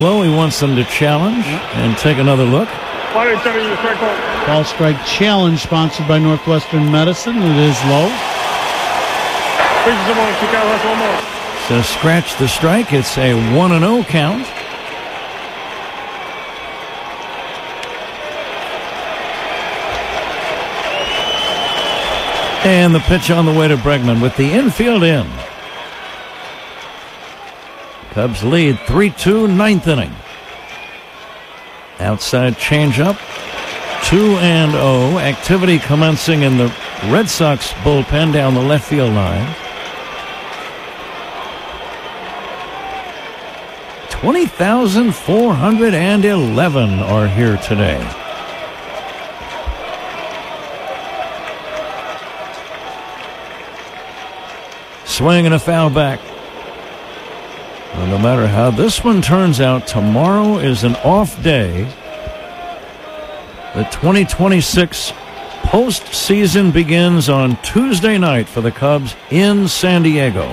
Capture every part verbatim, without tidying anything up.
Well, he wants them to challenge and take another look. Ball strike challenge sponsored by Northwestern Medicine. It is low. So scratch the strike. It's a one and oh count. And the pitch on the way to Bregman with the infield in. Cubs lead three two, ninth inning. Outside changeup, two and oh. Activity commencing in the Red Sox bullpen down the left field line. twenty thousand four hundred eleven are here today. Swing and a foul back. Well, no matter how this one turns out, tomorrow is an off day. The twenty twenty-six postseason begins on Tuesday night for the Cubs in San Diego.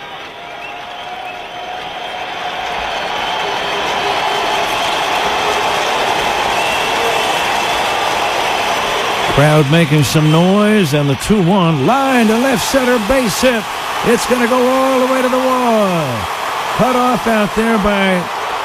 Crowd making some noise, and the two one line to left center, base hit. It's going to go all the way to the wall. Cut off out there by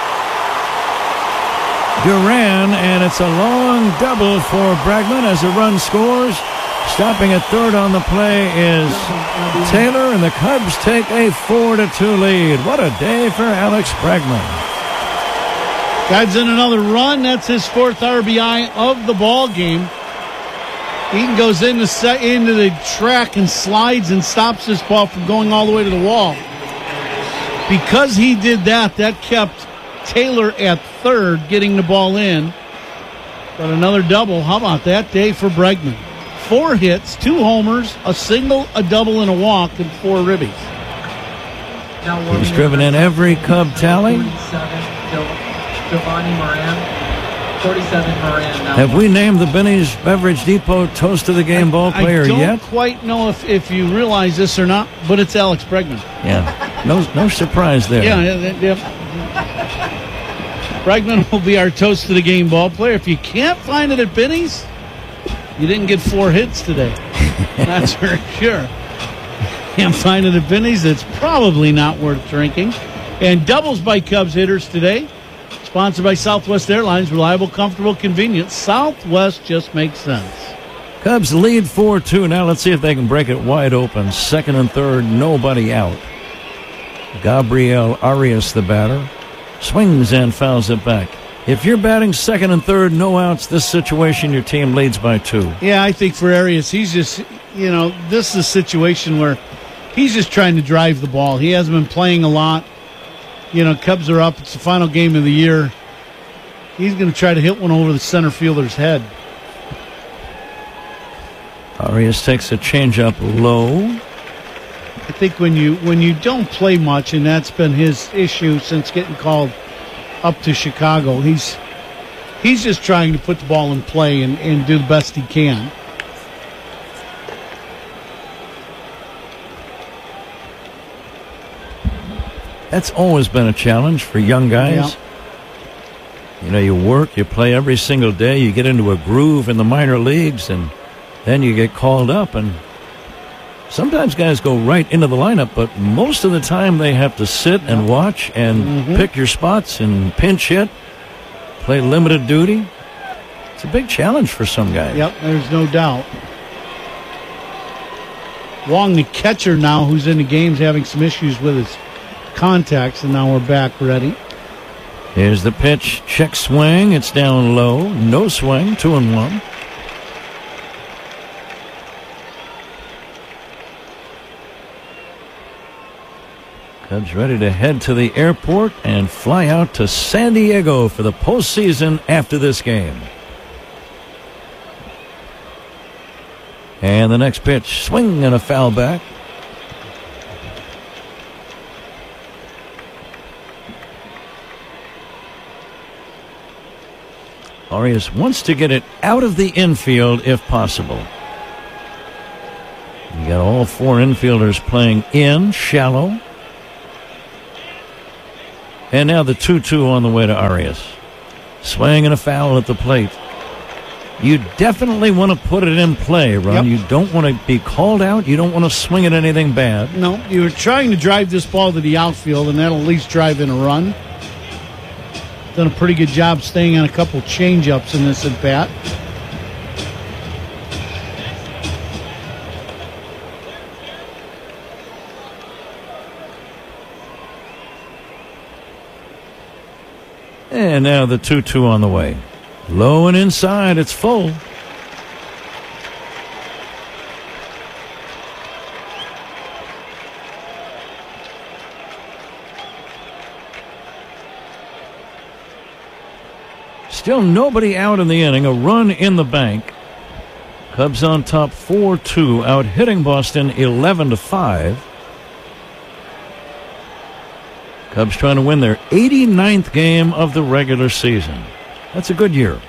Duran, and it's a long double for Bregman as a run scores. Stopping at third on the play is Taylor, and the Cubs take a four to two lead. What a day for Alex Bregman. Guys in another run. That's his fourth R B I of the ball game. Eaton goes into, into the track and slides and stops this ball from going all the way to the wall. Because he did that, that kept Taylor at third, getting the ball in. But another double. How about that day for Bregman? Four hits, two homers, a single, a double, and a walk, and four ribbies. He's driven in every Cub tally. Giovanni Moran. forty-seven Moran. Have we named the Benny's Beverage Depot Toast of the Game ball player yet? I don't yet? quite know if, if you realize this or not, but it's Alex Bregman. Yeah. No, no surprise there. Yeah, yeah, yeah. Bregman will be our Toast of the Game ball player. If you can't find it at Benny's, you didn't get four hits today. That's for sure. Can't find it at Benny's, it's probably not worth drinking. And doubles by Cubs hitters today. Sponsored by Southwest Airlines. Reliable, comfortable, convenient. Southwest just makes sense. Cubs lead four two. Now let's see if they can break it wide open. Second and third, nobody out. Gabriel Arias, the batter, swings and fouls it back. If you're batting second and third, no outs, this situation, your team leads by two. Yeah, I think for Arias, he's just, you know, this is a situation where he's just trying to drive the ball. He hasn't been playing a lot. You know, Cubs are up. It's the final game of the year. He's going to try to hit one over the center fielder's head. Arias takes a changeup low. I think when you when you don't play much, and that's been his issue since getting called up to Chicago, he's he's just trying to put the ball in play and, and do the best he can. That's always been a challenge for young guys. Yeah. You know, you work, you play every single day, you get into a groove in the minor leagues, and then you get called up, and sometimes guys go right into the lineup, but most of the time they have to sit and watch and mm-hmm. pick your spots and pinch hit, play limited duty. It's a big challenge for some guys. Yep, there's no doubt. Wong, the catcher now, who's in the game's having some issues with his contacts, and now we're back ready. Here's the pitch. Check swing. It's down low. No swing. Two and one. Cubs ready to head to the airport and fly out to San Diego for the postseason after this game. And the next pitch. Swing and a foul back. Arias wants to get it out of the infield if possible. You got all four infielders playing in, shallow. And now the two two on the way to Arias. Swing and a foul at the plate. You definitely want to put it in play, Ron. Yep. You don't want to be called out. You don't want to swing at anything bad. No, you're trying to drive this ball to the outfield, and that'll at least drive in a run. Done a pretty good job staying on a couple change-ups in this at-bat. And now the two two on the way. Low and inside, it's full. Still nobody out in the inning. A run in the bank. Cubs on top four two, out hitting Boston eleven to five. Cubs trying to win their eighty-ninth game of the regular season. That's a good year.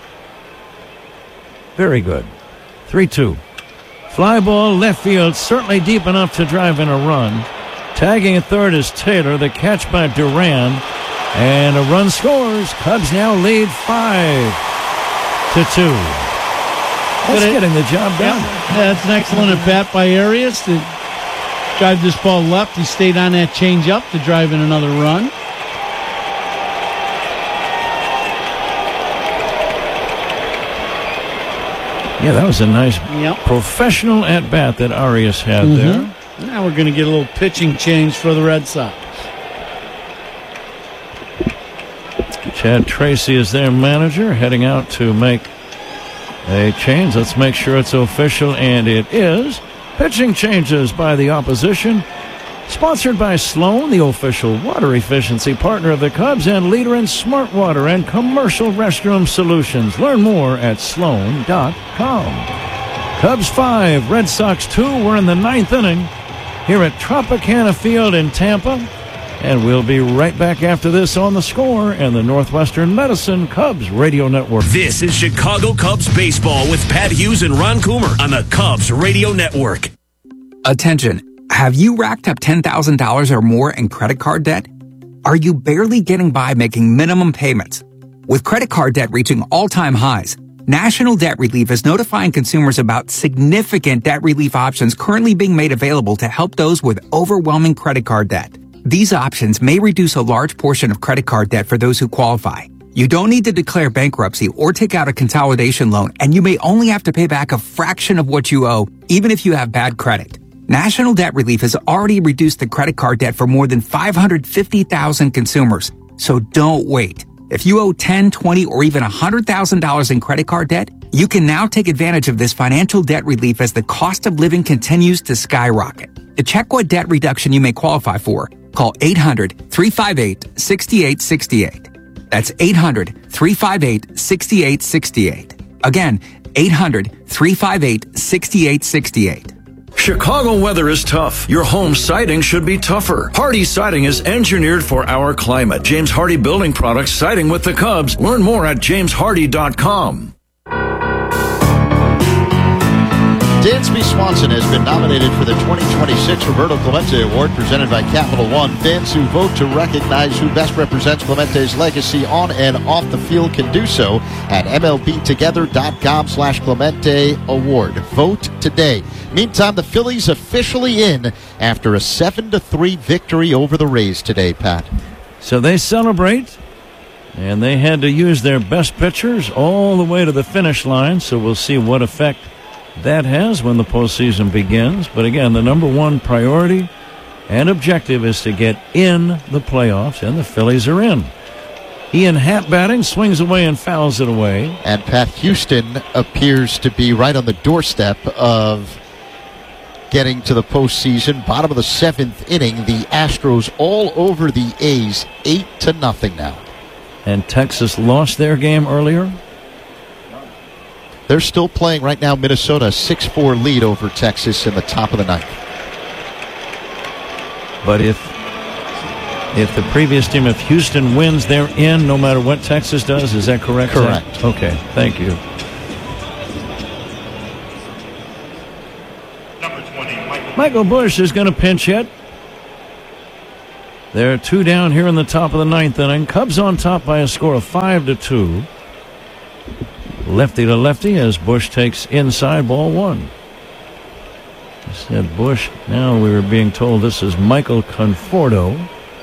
Very good. three two. Fly ball left field, certainly deep enough to drive in a run. Tagging at third is Taylor. The catch by Duran. And a run scores. Cubs now lead five to two. That's it, getting the job done. Yeah, that's an excellent at bat by Arias to drive this ball left. He stayed on that changeup to drive in another run. Yeah, that was a nice yep. professional at bat that Arias had mm-hmm. there. Now we're going to get a little pitching change for the Red Sox. Chad Tracy is their manager, heading out to make a change. Let's make sure it's official, and it is. Pitching changes by the opposition. Sponsored by Sloan, the official water efficiency partner of the Cubs and leader in smart water and commercial restroom solutions. Learn more at sloan dot com. Cubs five, Red Sox two. We're in the ninth inning here at Tropicana Field in Tampa. And we'll be right back after this on The Score and the Northwestern Medicine Cubs Radio Network. This is Chicago Cubs Baseball with Pat Hughes and Ron Coomer on the Cubs Radio Network. Attention. Have you racked up ten thousand dollars or more in credit card debt? Are you barely getting by making minimum payments? With credit card debt reaching all-time highs, National Debt Relief is notifying consumers about significant debt relief options currently being made available to help those with overwhelming credit card debt. These options may reduce a large portion of credit card debt for those who qualify. You don't need to declare bankruptcy or take out a consolidation loan, and you may only have to pay back a fraction of what you owe, even if you have bad credit. National Debt Relief has already reduced the credit card debt for more than five hundred fifty thousand consumers. So don't wait. If you owe ten, twenty, or even one hundred thousand dollars in credit card debt, you can now take advantage of this financial debt relief as the cost of living continues to skyrocket. To check what debt reduction you may qualify for, call eight hundred, three five eight, six eight six eight. That's eight hundred, three five eight, six eight six eight. Again, eight hundred, three five eight, six eight six eight. Chicago weather is tough. Your home siding should be tougher. Hardy Siding is engineered for our climate. James Hardy Building Products, siding with the Cubs. Learn more at james hardy dot com. Dansby Swanson has been nominated for the twenty twenty-six Roberto Clemente Award presented by Capital One. Fans who vote to recognize who best represents Clemente's legacy on and off the field can do so at M L B together dot com slash Clemente Award. Vote today. Meantime, the Phillies officially in after a seven to three victory over the Rays today, Pat. So they celebrate, and they had to use their best pitchers all the way to the finish line, so we'll see what effect that has when the postseason begins. But again, the number one priority and objective is to get in the playoffs, and the Phillies are in. Ian Happ batting, swings away and fouls it away. And Pat, Houston appears to be right on the doorstep of getting to the postseason. Bottom of the seventh inning, the Astros all over the A's, eight to nothing now. And Texas lost their game earlier. They're still playing right now. Minnesota, a six four lead over Texas in the top of the ninth. But if if the previous team, if Houston wins, they're in no matter what Texas does. Is that correct? Correct. Okay, thank you. Number twenty, Michael. Michael Busch is going to pinch hit. They're two down here in the top of the ninth inning. Cubs on top by a score of five to two. Lefty to lefty as Bush takes inside, ball one. I said Bush. Now we were being told this is Michael Conforto.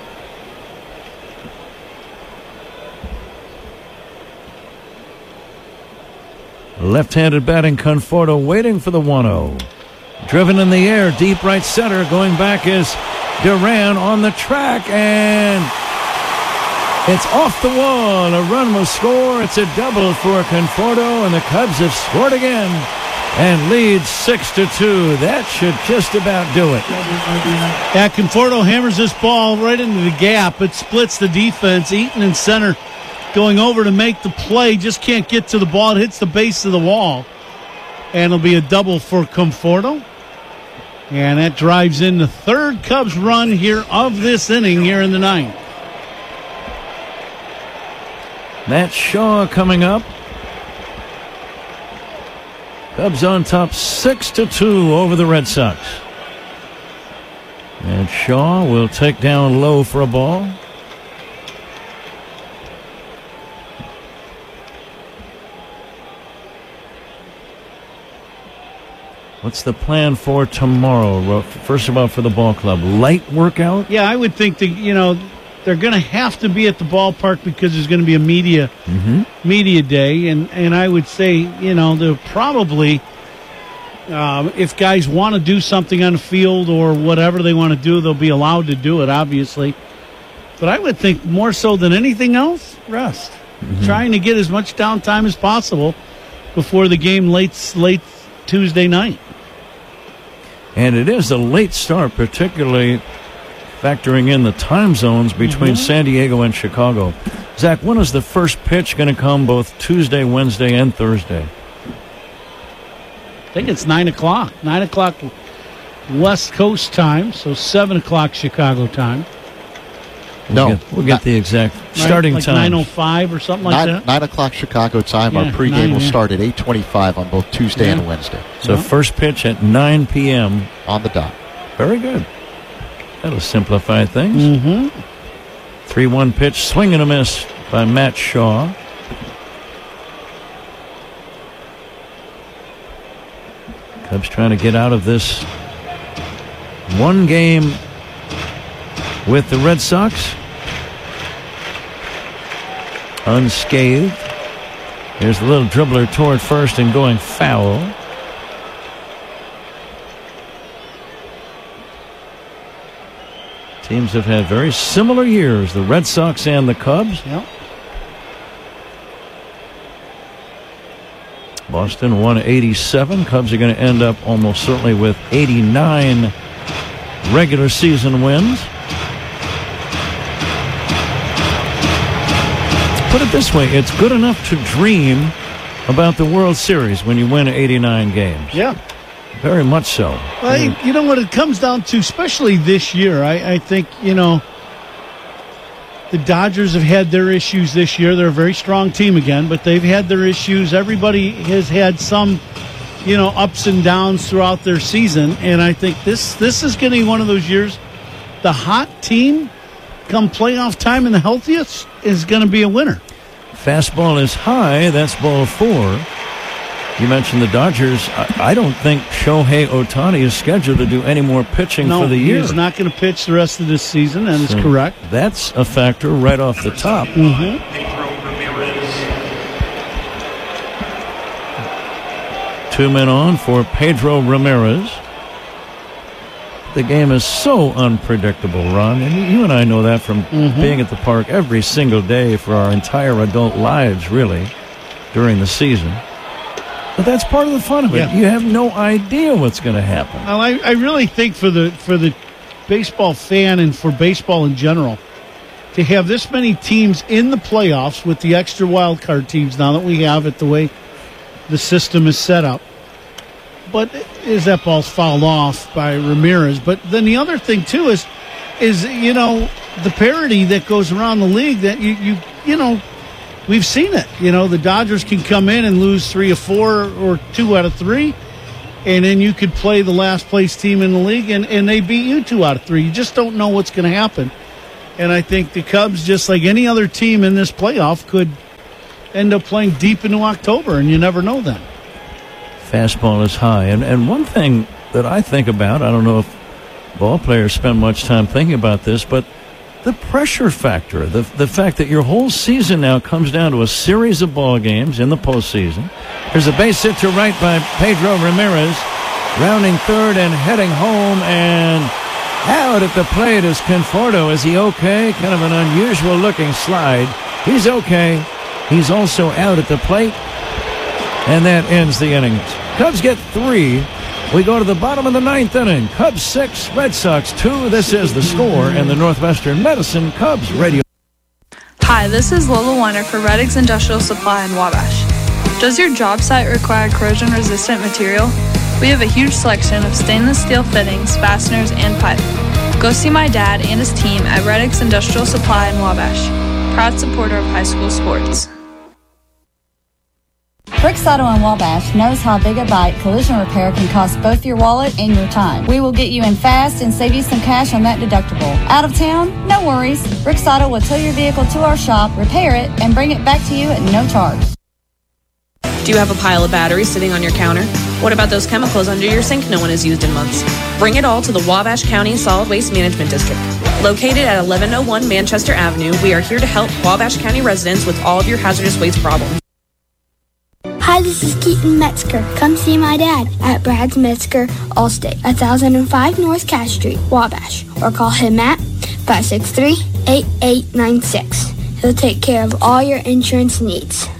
Left-handed batting Conforto waiting for the one oh. Driven in the air, deep right center. Going back is Duran on the track, and it's off the wall. A run will score. It's a double for Conforto, and the Cubs have scored again and lead six to two. That should just about do it. Yeah, Conforto hammers this ball right into the gap. It splits the defense. Eaton in center going over to make the play. Just can't get to the ball. It hits the base of the wall. And it'll be a double for Conforto. And that drives in the third Cubs run here of this inning here in the ninth. Matt Shaw coming up. Cubs on top six to two over the Red Sox. And Shaw will take down low for a ball. What's the plan for tomorrow? First of all, for the ball club, light workout? Yeah, I would think that, you know, they're going to have to be at the ballpark because there's going to be a media mm-hmm. media day, and, and I would say, you know, they'll probably, uh, if guys want to do something on the field or whatever they want to do, they'll be allowed to do it, obviously. But I would think more so than anything else, rest. Mm-hmm. Trying to get as much downtime as possible before the game late late Tuesday night. And it is a late start, particularly factoring in the time zones between mm-hmm. San Diego and Chicago. Zach, when is the first pitch going to come both Tuesday, Wednesday, and Thursday? I think it's nine o'clock. nine o'clock West Coast time, so seven o'clock Chicago time. We'll no. Get, we'll get the exact starting right, like time. nine oh five or something like nine, that. nine o'clock Chicago time. Yeah, Our pregame nine, will yeah. start at eight twenty-five on both Tuesday yeah. and Wednesday. So yeah. first pitch at nine p.m. on the dot. Very good. That'll simplify things. Mm-hmm. three one pitch, swing and a miss by Matt Shaw. Cubs trying to get out of this one game with the Red Sox unscathed. Here's the little dribbler toward first and going foul. Teams have had very similar years, the Red Sox and the Cubs. Yep. Boston won eighty-seven. Cubs are going to end up almost certainly with eighty-nine regular season wins. Put it this way, it's good enough to dream about the World Series when you win eighty-nine games. Yeah. Very much so. Well, I, you know what it comes down to, especially this year, I, I think, you know, the Dodgers have had their issues this year. They're a very strong team again, but they've had their issues. Everybody has had some, you know, ups and downs throughout their season, and I think this this is going to be one of those years. The hot team, come playoff time and the healthiest, is going to be a winner. Fastball is high. That's ball four. You mentioned the Dodgers. I, I don't think Shohei Ohtani is scheduled to do any more pitching no, for the year. He's not going to pitch the rest of this season, and so it's correct. That's a factor right off the top. Mm-hmm. Two men on for Pedro Ramirez. The game is so unpredictable, Ron, and you and I know that from mm-hmm. being at the park every single day for our entire adult lives, really, during the season. But that's part of the fun of it. Yeah. You have no idea what's going to happen. Well, I, I really think for the for the baseball fan and for baseball in general, to have this many teams in the playoffs with the extra wild card teams now that we have it the way the system is set up. But is that ball's fouled off by Ramirez? But then the other thing too is, is you know the parity that goes around the league that you you you know. We've seen it. You know, the Dodgers can come in and lose three or four or two out of three, and then you could play the last place team in the league, and, and they beat you two out of three. You just don't know what's going to happen. And I think the Cubs, just like any other team in this playoff, could end up playing deep into October, and you never know then. Fastball is high. And, and one thing that I think about, I don't know if ball players spend much time thinking about this, but the pressure factor, the the fact that your whole season now comes down to a series of ball games in the postseason. There's a base hit to right by Pedro Ramirez, rounding third and heading home, and out at the plate is Conforto. Is he okay? Kind of an unusual looking slide. He's okay. He's also out at the plate, and that ends the innings. Cubs get three. We go to the bottom of the ninth inning. Cubs six, Red Sox two. This is the score in the Northwestern Medicine Cubs radio. Hi, this is Lola Weiner for Reddix Industrial Supply in Wabash. Does your job site require corrosion-resistant material? We have a huge selection of stainless steel fittings, fasteners, and pipe. Go see my dad and his team at Reddix Industrial Supply in Wabash. Proud supporter of high school sports. Bricks Auto in Wabash knows how Big a Bite collision repair can cost both your wallet and your time. We will get you in fast and save you some cash on that deductible. Out of town? No worries. Bricks Auto will tow your vehicle to our shop, repair it, and bring it back to you at no charge. Do you have a pile of batteries sitting on your counter? What about those chemicals under your sink no one has used in months? Bring it all to the Wabash County Solid Waste Management District. Located at eleven oh one Manchester Avenue, we are here to help Wabash County residents with all of your hazardous waste problems. Hi, this is Keaton Metzger. Come see my dad at Brad's Metzger Allstate, one thousand five North Cash Street, Wabash, or call him at five six three, eight eight nine six. He'll take care of all your insurance needs.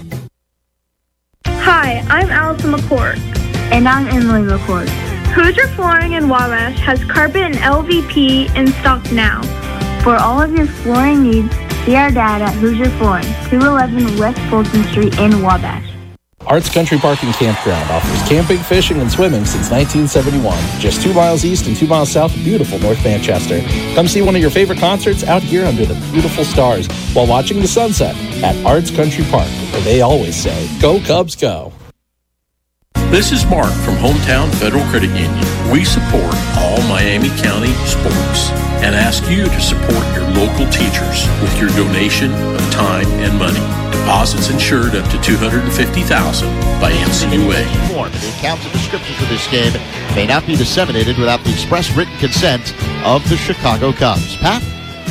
Hi, I'm Allison McCord. And I'm Emily McCord. Hoosier Flooring in Wabash has carpet and L V P in stock now. For all of your flooring needs, see our dad at Hoosier Flooring, two eleven West Fulton Street in Wabash. Arts Country Park and Campground offers camping, fishing, and swimming since nineteen seventy-one. Just two miles east and two miles south of beautiful North Manchester. Come see one of your favorite concerts out here under the beautiful stars while watching the sunset at Arts Country Park, where they always say, "Go Cubs, go." This is Mark from Hometown Federal Credit Union. We support all Miami County sports and ask you to support your local teachers with your donation of time and money. Deposits insured up to two hundred fifty thousand dollars by N C U A. The accounts and descriptions for this game may not be disseminated without the express written consent of the Chicago Cubs. Pat?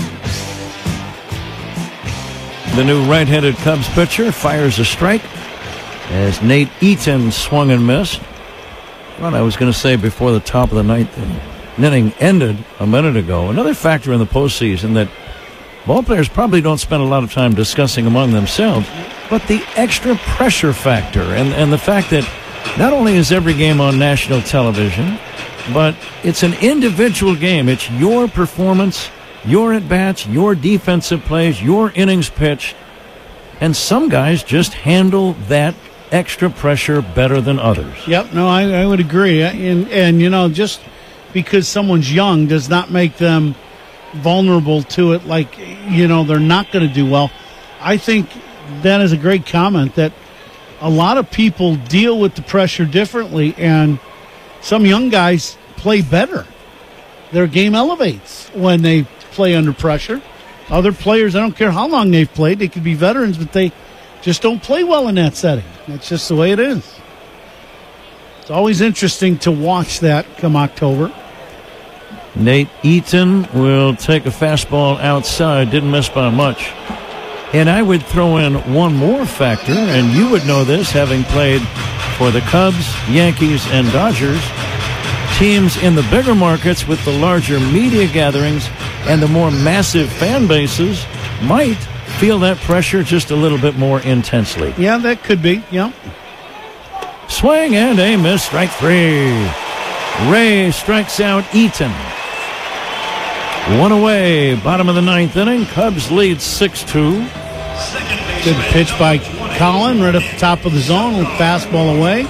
The new right-handed Cubs pitcher fires a strike as Nate Eaton swung and missed. Well, I was going to say before the top of the ninth inning ended a minute ago. Another factor in the postseason that ball players probably don't spend a lot of time discussing among themselves, but the extra pressure factor and, and the fact that not only is every game on national television, but it's an individual game. It's your performance, your at-bats, your defensive plays, your innings pitched, and some guys just handle that extra pressure better than others. Yep, no, I, I would agree. And, and, you know, just because someone's young does not make them vulnerable to it, like, you know, they're not going to do well. I think that is a great comment that a lot of people deal with the pressure differently, and some young guys play better. Their game elevates when they play under pressure. Other players, I don't care how long they've played, they could be veterans, but they just don't play well in that setting. That's just the way it is. It's always interesting to watch that come October. Nate Eaton will take a fastball outside. Didn't miss by much. And I would throw in one more factor, and you would know this, having played for the Cubs, Yankees, and Dodgers. Teams in the bigger markets with the larger media gatherings and the more massive fan bases might feel that pressure just a little bit more intensely. Yeah, that could be. Yeah. Swing and a miss. Strike three. Ray strikes out Eaton. One away. Bottom of the ninth inning. Cubs lead six two. Good pitch by Colin right up the top of the zone with fastball away.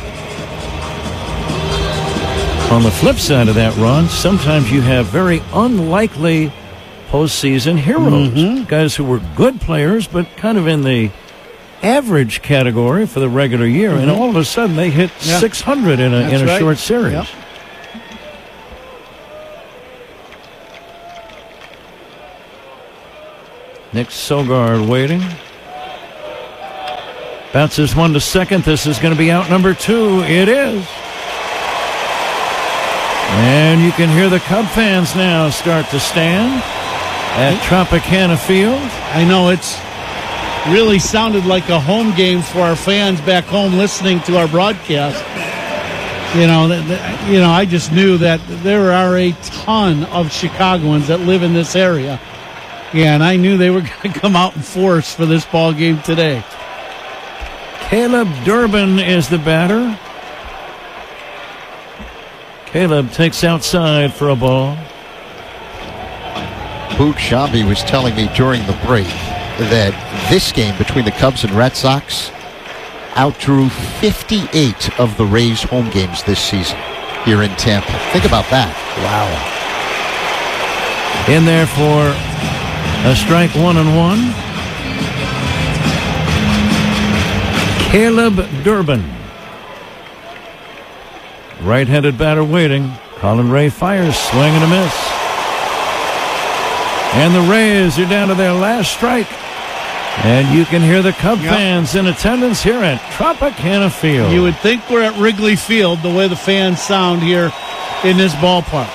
On the flip side of that, Ron, sometimes you have very unlikely postseason heroes. Mm-hmm. Guys who were good players, but kind of in the average category for the regular year. Mm-hmm. And all of a sudden they hit yeah. six hundred in a, in a right. short series. Yep. Nick Sogard waiting. Bounces one to second. This is going to be out number two. It is. And you can hear the Cub fans now start to stand at Tropicana Field. I know it's really sounded like a home game for our fans back home listening to our broadcast. You know, th- th- you know, I just knew that there are a ton of Chicagoans that live in this area, and I knew they were going to come out in force for this ball game today. Caleb Durbin is the batter. Caleb takes outside for a ball. Boog Sciambi was telling me during the break that this game between the Cubs and Red Sox outdrew fifty-eight of the Rays' home games this season here in Tampa. Think about that. Wow. In there for a strike, one and one. Caleb Durbin. Right-handed batter waiting. Colin Ray fires, swing and a miss. And the Rays are down to their last strike. And you can hear the Cub yep. fans in attendance here at Tropicana Field. You would think we're at Wrigley Field the way the fans sound here in this ballpark.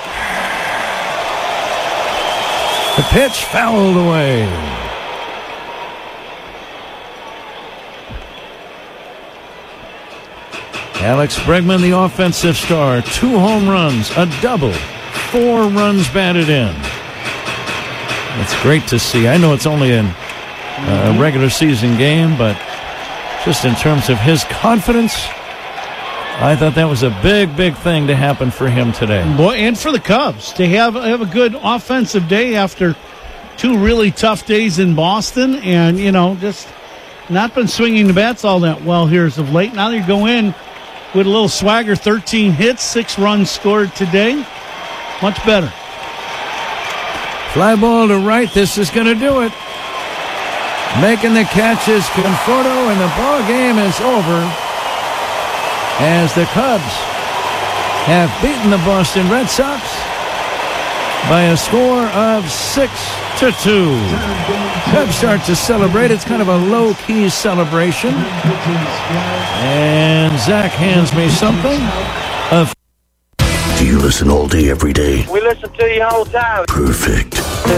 The pitch fouled away. Alex Bregman, the offensive star. Two home runs, a double, four runs batted in. It's great to see. I know it's only a uh, regular season game, but just in terms of his confidence, I thought that was a big, big thing to happen for him today. Boy, and for the Cubs to have, have a good offensive day after two really tough days in Boston, and, you know, just not been swinging the bats all that well here as of late. Now you go in with a little swagger, thirteen hits, six runs scored today. Much better. Fly ball to right. This is going to do it. Making the catch is Conforto, and the ball game is over as the Cubs have beaten the Boston Red Sox by a score of six to two. Cubs start to celebrate. It's kind of a low-key celebration. And Zach hands me something. A Do you listen all day, every day? We listen to you all the time. Perfect.